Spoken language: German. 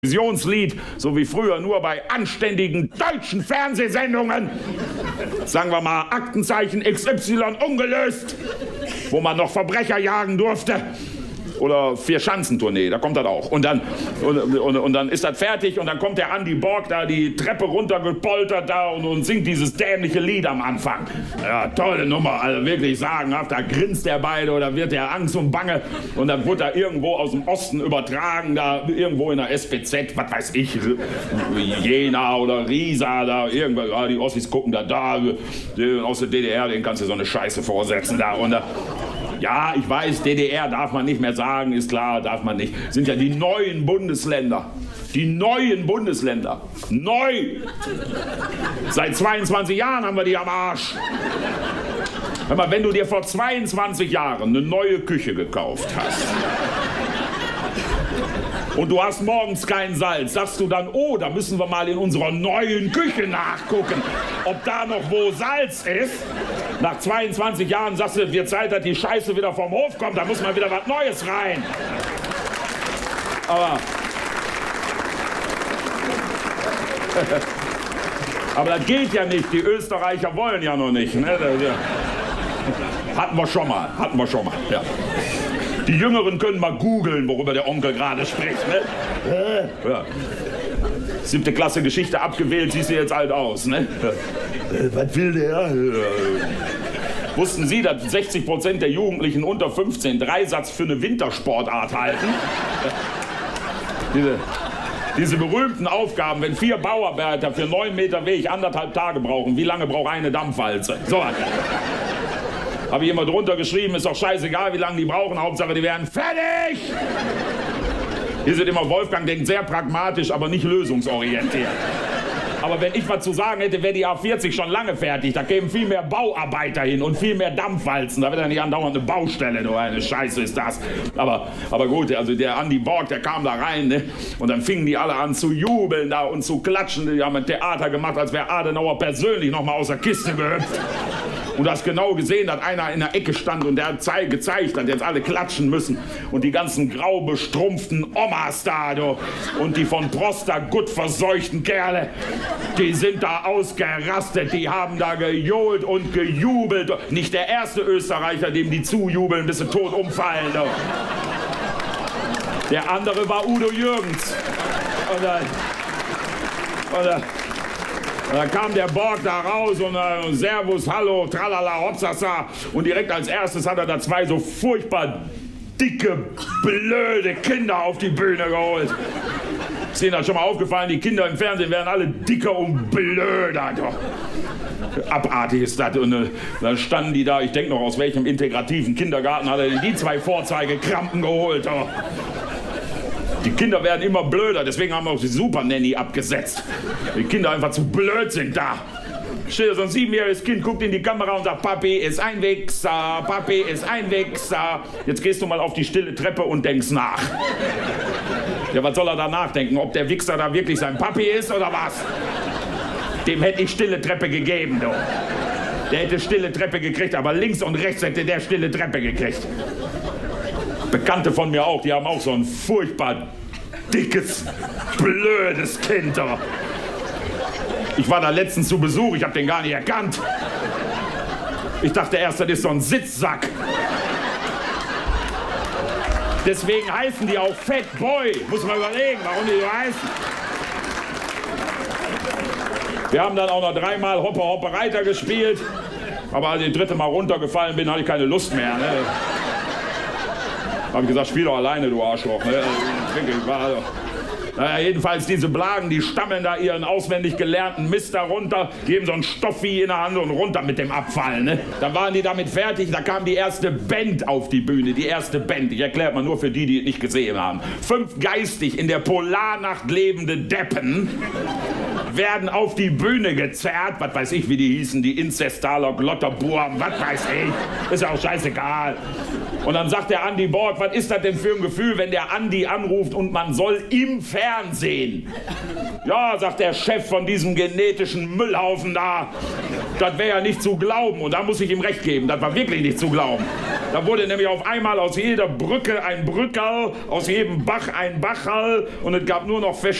Visionslied, so wie früher nur bei anständigen deutschen Fernsehsendungen. Sagen wir mal Aktenzeichen XY ungelöst, wo man noch Verbrecher jagen durfte. Oder Vier-Schanzentournee, da kommt das auch. Und dann ist das fertig und dann kommt der Andy Borg da die Treppe runtergepoltert da und singt dieses dämliche Lied am Anfang. Ja, tolle Nummer, also wirklich sagenhaft. Da grinst der beide oder wird der Angst und Bange. Und dann wird da irgendwo aus dem Osten übertragen, da irgendwo in der SPZ, was weiß ich, Jena oder Riesa, da irgendwo, ja, die Ossis gucken da, aus der DDR, den kannst du so eine Scheiße vorsetzen da. Und ja, ich weiß, DDR darf man nicht mehr sagen, ist klar, darf man nicht. Sind ja die neuen Bundesländer. Die neuen Bundesländer. Neu! Seit 22 Jahren haben wir die am Arsch. Hör mal, wenn du dir vor 22 Jahren eine neue Küche gekauft hast und du hast morgens kein Salz, sagst du dann, oh, da müssen wir mal in unserer neuen Küche nachgucken, ob da noch wo Salz ist. Nach 22 Jahren sagst du, wird Zeit, dass die Scheiße wieder vom Hof kommt, da muss mal wieder was Neues rein. Aber das geht ja nicht, die Österreicher wollen ja noch nicht. Ne? Hatten wir schon mal, ja. Die Jüngeren können mal googeln, worüber der Onkel gerade spricht. Ne? Ja. 7. Klasse Geschichte abgewählt, siehst du jetzt alt aus. Ne? Was will der? Wussten Sie, dass 60% der Jugendlichen unter 15 Dreisatz für eine Wintersportart halten? Diese berühmten Aufgaben, wenn 4 Bauarbeiter für 9 Meter Weg 1,5 Tage brauchen, wie lange braucht eine Dampfwalze? So was. Habe ich immer drunter geschrieben, ist doch scheißegal, wie lange die brauchen, Hauptsache die werden fertig! Hier sind immer, Wolfgang denkt sehr pragmatisch, aber nicht lösungsorientiert. Aber wenn ich was zu sagen hätte, wäre die A40 schon lange fertig. Da kämen viel mehr Bauarbeiter hin und viel mehr Dampfwalzen. Da wird ja nicht andauernd eine Baustelle, du, eine Scheiße ist das. Aber gut, also der Andy Borg, der kam da rein, ne? Und dann fingen die alle an zu jubeln da und zu klatschen. Die haben ein Theater gemacht, als wäre Adenauer persönlich noch mal aus der Kiste gehüpft. Und du hast genau gesehen, dass einer in der Ecke stand und der hat gezeigt, dass jetzt alle klatschen müssen. Und die ganzen grau bestrumpften Omas da, du, und die von Prosta gut verseuchten Kerle, die sind da ausgerastet, die haben da gejohlt und gejubelt. Nicht der erste Österreicher, dem die zujubeln, bis sie tot umfallen. Du. Der andere war Udo Jürgens. Und dann kam der Borg da raus und Servus, Hallo, Tralala, Hopsasa. Und direkt als erstes hat er da 2 so furchtbar dicke, blöde Kinder auf die Bühne geholt. Ist Ihnen das schon mal aufgefallen? Die Kinder im Fernsehen werden alle dicker und blöder. Doch. Abartig ist das. Und dann standen die da, ich denke noch, aus welchem integrativen Kindergarten hat er denn die 2 Vorzeigekrampen geholt. Doch. Die Kinder werden immer blöder, deswegen haben wir auch die Super Nanny abgesetzt. Die Kinder einfach zu blöd sind da. Steht so ein 7-jähriges Kind, guckt in die Kamera und sagt, Papi ist ein Wichser, Papi ist ein Wichser. Jetzt gehst du mal auf die stille Treppe und denkst nach. Ja, was soll er da nachdenken? Ob der Wichser da wirklich sein Papi ist oder was? Dem hätte ich stille Treppe gegeben, du. Der hätte stille Treppe gekriegt, aber links und rechts hätte der stille Treppe gekriegt. Bekannte von mir auch, die haben auch so ein furchtbar dickes, blödes Kind. Ich war da letztens zu Besuch, ich habe den gar nicht erkannt. Ich dachte erst, das ist so ein Sitzsack. Deswegen heißen die auch Fat Boy. Muss man überlegen, warum die so heißen. Wir haben dann auch noch 3-mal Hoppe Hoppe Reiter gespielt. Aber als ich das 3. Mal runtergefallen bin, hatte ich keine Lust mehr. Ne? Hab ich gesagt, spiel doch alleine, du Arschloch. Ne? Naja, jedenfalls diese Blagen, die stammeln da ihren auswendig gelernten Mist da runter, geben so ein Stoffvieh in der Hand und runter mit dem Abfall. Ne? Dann waren die damit fertig, da kam die erste Band auf die Bühne, die erste Band. Ich erkläre mal nur für die, die es nicht gesehen haben. 5 geistig in der Polarnacht lebende Deppen werden auf die Bühne gezerrt, was weiß ich, wie die hießen, die Inzestaler, Glotterburm, was weiß ich, ist ja auch scheißegal. Und dann sagt der Andy Borg, was ist das denn für ein Gefühl, wenn der Andy anruft und man soll im Fernsehen? Ja, sagt der Chef von diesem genetischen Müllhaufen da, das wäre ja nicht zu glauben. Und da muss ich ihm recht geben, das war wirklich nicht zu glauben. Da wurde nämlich auf einmal aus jeder Brücke ein Brückerl, aus jedem Bach ein Bachal und es gab nur noch